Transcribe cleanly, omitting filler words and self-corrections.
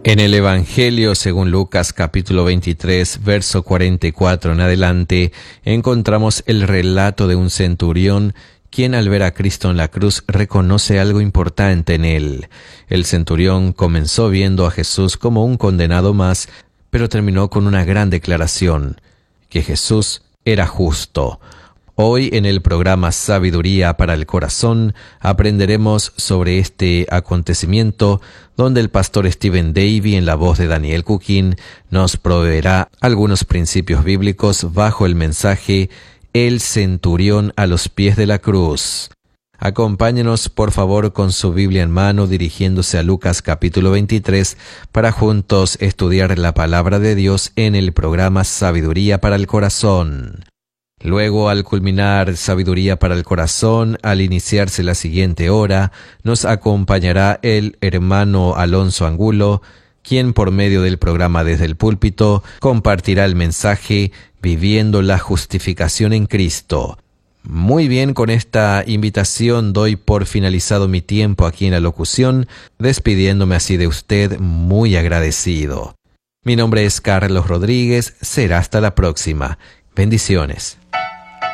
En el Evangelio según Lucas capítulo 23, verso 44 en adelante, encontramos el relato de un centurión quien al ver a Cristo en la cruz reconoce algo importante en él. El centurión comenzó viendo a Jesús como un condenado más, pero terminó con una gran declaración, que Jesús era justo. Hoy en el programa Sabiduría para el Corazón aprenderemos sobre este acontecimiento donde el pastor Stephen Davey, en la voz de Daniel Cuquín, nos proveerá algunos principios bíblicos bajo el mensaje El centurión a los pies de la cruz. Acompáñenos por favor con su Biblia en mano dirigiéndose a Lucas capítulo 23 para juntos estudiar la palabra de Dios en el programa Sabiduría para el Corazón. Luego, al culminar Sabiduría para el Corazón, al iniciarse la siguiente hora, nos acompañará el hermano Alonso Angulo, quien por medio del programa Desde el Púlpito compartirá el mensaje Viviendo la Justificación en Cristo. Muy bien, con esta invitación doy por finalizado mi tiempo aquí en la locución, despidiéndome así de usted muy agradecido. Mi nombre es Carlos Rodríguez, será hasta la próxima. Bendiciones.